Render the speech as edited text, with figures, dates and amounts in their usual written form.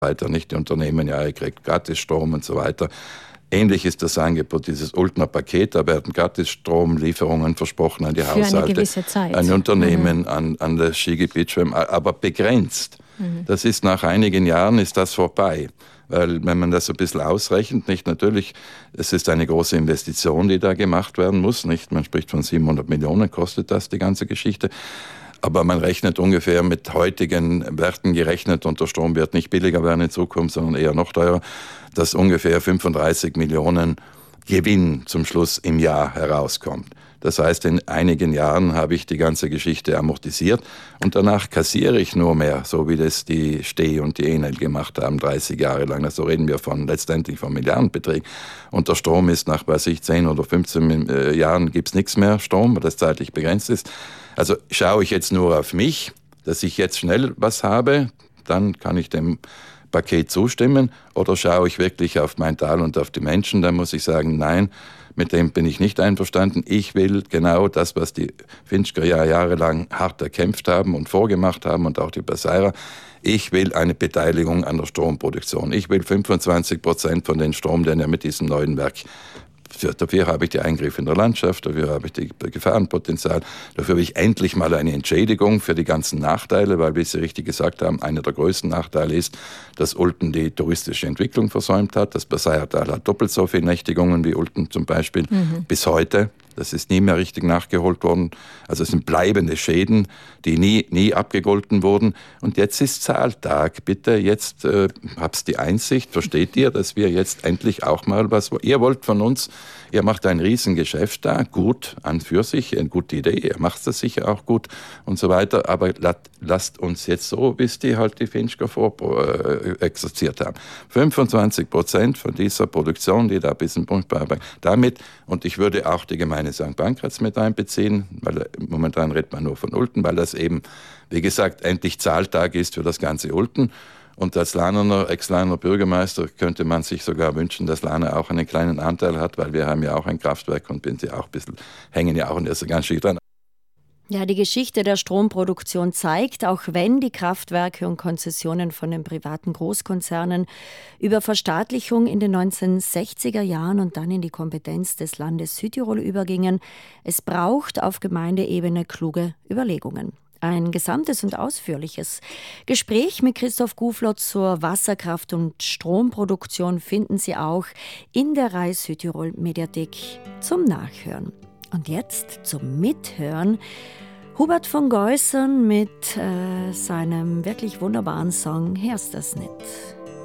weiter, nicht? Die Unternehmen, ja, ihr kriegt Gratisstrom und so weiter. Ähnlich ist das Angebot dieses Ultner Paket. Da werden Gratisstromlieferungen versprochen an die Haushalte. Für eine gewisse Zeit. An Unternehmen, an das Skigebiet, aber begrenzt. Das ist nach einigen Jahren ist das vorbei. Weil wenn man das so ein bisschen ausrechnet, nicht natürlich, es ist eine große Investition, die da gemacht werden muss. Nicht? Man spricht von 700 Millionen, kostet das die ganze Geschichte. Aber man rechnet ungefähr mit heutigen Werten gerechnet, und der Strom wird nicht billiger werden in Zukunft, sondern eher noch teurer, dass ungefähr 35 Millionen Gewinn zum Schluss im Jahr herauskommt. Das heißt, in einigen Jahren habe ich die ganze Geschichte amortisiert und danach kassiere ich nur mehr, so wie das die Steh und die Enel gemacht haben, 30 Jahre lang. Also reden wir letztendlich von Milliardenbeträgen. Und der Strom ist nach, 10 oder 15 Jahren gibt es nichts mehr Strom, weil das zeitlich begrenzt ist. Also schaue ich jetzt nur auf mich, dass ich jetzt schnell was habe, dann kann ich dem Paket zustimmen, oder schaue ich wirklich auf mein Tal und auf die Menschen, dann muss ich sagen, nein, mit dem bin ich nicht einverstanden. Ich will genau das, was die Finchker jahrelang hart erkämpft haben und vorgemacht haben und auch die Baseirer. Ich will eine Beteiligung an der Stromproduktion. Ich will 25% von dem Strom, den er mit diesem neuen Werk. Dafür habe ich die Eingriffe in der Landschaft, dafür habe ich das Gefahrenpotenzial, dafür habe ich endlich mal eine Entschädigung für die ganzen Nachteile, weil, wie Sie richtig gesagt haben, einer der größten Nachteile ist, dass Ulten die touristische Entwicklung versäumt hat. Das Baseiertal hat doppelt so viele Nächtigungen wie Ulten zum Beispiel bis heute. Das ist nie mehr richtig nachgeholt worden. Also es sind bleibende Schäden, die nie abgegolten wurden. Und jetzt ist Zahltag. Bitte, jetzt habt die Einsicht, versteht ihr, dass wir jetzt endlich auch mal was... Ihr wollt von uns, ihr macht ein Riesengeschäft da, gut an für sich, eine gute Idee, ihr macht das sicher auch gut und so weiter, aber lasst uns jetzt so, bis die halt die Finchker exerziert haben. 25% von dieser Produktion, die da bis zum Punkt bearbeitet, damit, und ich würde auch die Gemeinde St. Pankraz mit einbeziehen, weil momentan redet man nur von Ulten, weil das eben, wie gesagt, endlich Zahltag ist für das ganze Ulten. Und als Ex-Lahner Bürgermeister könnte man sich sogar wünschen, dass Lahner auch einen kleinen Anteil hat, weil wir haben ja auch ein Kraftwerk und hängen ja auch in der ganz schick dran. Ja, die Geschichte der Stromproduktion zeigt, auch wenn die Kraftwerke und Konzessionen von den privaten Großkonzernen über Verstaatlichung in den 1960er Jahren und dann in die Kompetenz des Landes Südtirol übergingen, es braucht auf Gemeindeebene kluge Überlegungen. Ein gesamtes und ausführliches Gespräch mit Christoph Guflot zur Wasserkraft- und Stromproduktion finden Sie auch in der Rai Südtirol Mediathek zum Nachhören. Und jetzt zum Mithören Hubert von Geusern mit seinem wirklich wunderbaren Song »Hörst das nicht«.